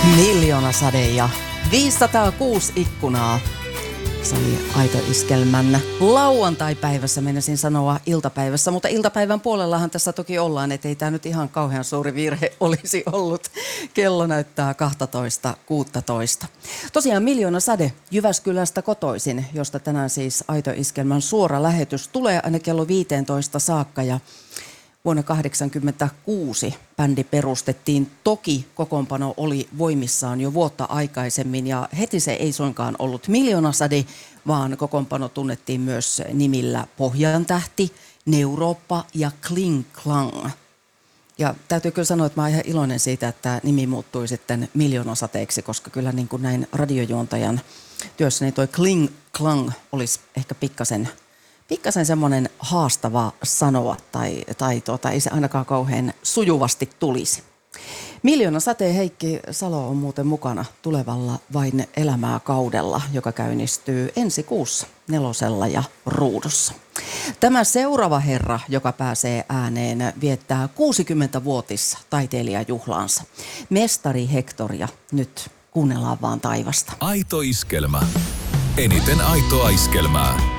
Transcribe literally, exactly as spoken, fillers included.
Miljoonasade ja viisisataakuusi ikkunaa. Se oli Aito Iskelmän lauantai-päivässä, menisin sanoa iltapäivässä, mutta iltapäivän puolellahan tässä toki ollaan, ettei tämä nyt ihan kauhean suuri virhe olisi ollut. Kello näyttää kaksitoista kuusitoista. Tosiaan Miljoonasade Jyväskylästä kotoisin, josta tänään siis Aito Iskelmän suora lähetys tulee aina kello viisitoista saakka ja vuonna tuhatyhdeksänsataakahdeksankymmentäkuusi bändi perustettiin. Toki kokoonpano oli voimissaan jo vuotta aikaisemmin ja heti se ei suinkaan ollut Miljoonasade, vaan kokoonpano tunnettiin myös nimillä Pohjantähti, Neurooppa ja Kling Klang. Ja täytyy kyllä sanoa, että mä oon ihan iloinen siitä, että nimi muuttui sitten Miljoonasateeksi, koska kyllä niin kuin näin radiojuontajan työssä niin toi Kling Klang olisi ehkä pikkasen Pikkasen semmoinen haastava sanoa tai, tai tuota, ei se ainakaan kauhean sujuvasti tulisi. Miljoonasade Heikki Salo on muuten mukana tulevalla Vain elämää kaudella, joka käynnistyy ensi kuussa nelosella ja ruudussa. Tämä seuraava herra, joka pääsee ääneen, viettää kuusikymmentävuotis taiteilijajuhlaansa. Mestari Hector ja nyt kuunnellaan vaan taivasta. Aito Iskelmä. Eniten aitoa iskelmää.